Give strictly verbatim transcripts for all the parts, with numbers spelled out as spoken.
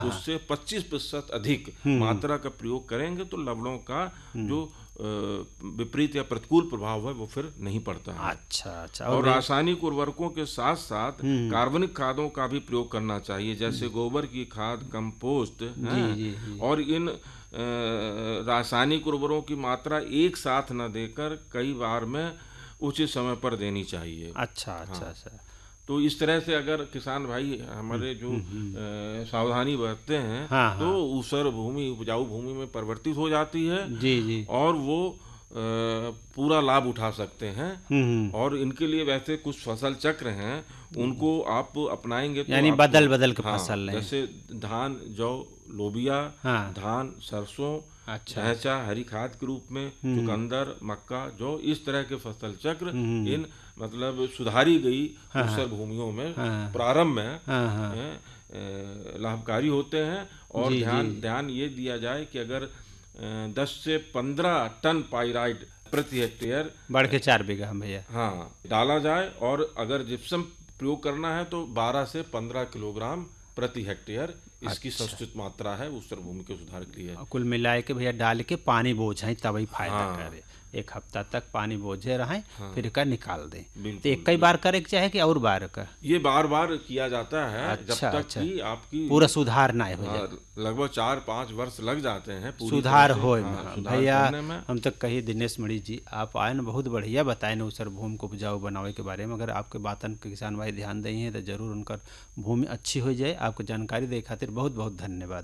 उससे पच्चीस प्रतिशत अधिक मात्रा का प्रयोग करेंगे तो लवणों का जो विपरीत या प्रतिकूल प्रभाव है वो फिर नहीं पड़ता है। अच्छा अच्छा। और रासायनिक उर्वरकों के साथ साथ कार्बनिक खादों का भी प्रयोग करना चाहिए, जैसे गोबर की खाद, कंपोस्ट है। और इन रासायनिक उर्वरकों की मात्रा एक साथ न देकर कई बार में उचित समय पर देनी चाहिए। अच्छा अच्छा अच्छा। तो इस तरह से अगर किसान भाई हमारे जो सावधानी बरतते हैं हाँ, तो हाँ। ऊसर भूमि उपजाऊ भूमि में परिवर्तित हो जाती है। जी जी। और वो पूरा लाभ उठा सकते हैं। और इनके लिए वैसे कुछ फसल चक्र हैं, उनको आप अपनाएंगे तो यानी बदल बदल के हाँ, फसल लें, जैसे धान, जौ, लोबिया, हाँ। धान, सरसों, अच्छा। ढैंचा हरी खाद के रूप में, चुकंदर, मक्का, जौ, इस तरह के फसल चक्र इन मतलब सुधारी गई ऊसर भूमियों में प्रारंभ में लाभकारी होते हैं। और ध्यान ध्यान ये दिया जाए कि अगर दस से पंद्रह टन पाइराइट प्रति हेक्टेयर बढ़ के चार बीघा भैया हाँ डाला जाए, और अगर जिप्सम प्रयोग करना है तो बारह से पंद्रह किलोग्राम प्रति हेक्टेयर इसकी अच्छा। संचित मात्रा है ऊसर भूमि के सुधार के लिए। कुल मिलाए के भैया डाल के पानी बोझें तभी फायदा हाँ। करे, एक हफ्ता तक पानी बोझे रहें हाँ। फिर का निकाल दें। तो एक कई बार करे के चाहे कि और बार का ये बार बार किया जाता है। अच्छा, जब तक अच्छा। कि आपकी पूरा सुधार ना हो जाए, लगभग चार पाँच वर्ष लग जाते हैं सुधार हो भैया। हम तो कही दिनेश मणि जी आप आए न, बहुत बढ़िया बताए न ऊसर भूमि को उपजाऊ बनावे के बारे में। अगर आपके बातन के किसान भाई ध्यान दें हैं तो जरूर उनकर भूमि अच्छी हो जाए। आपको जानकारी दे खातिर बहुत बहुत धन्यवाद।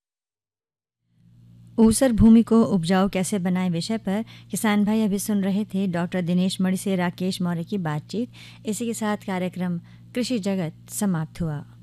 ऊसर भूमि को उपजाऊ कैसे बनाएं विषय पर किसान भाई अभी सुन रहे थे डॉक्टर दिनेश मणि से राकेश मौर्य की बातचीत। इसी के साथ कार्यक्रम कृषि जगत समाप्त हुआ।